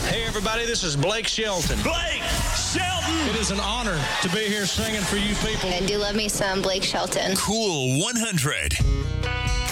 Hey, everybody, this is Blake Shelton. Blake Shelton! It is an honor to be here singing for you people. I do love me some Blake Shelton. Cool 100.